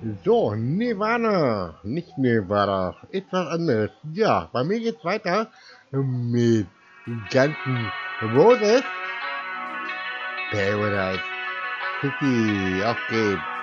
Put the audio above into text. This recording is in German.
So, Nirvana, nicht Nirvana, etwas anderes. Ja, bei mir geht's weiter mit ganzen Roses Paradise City. Auf geht's.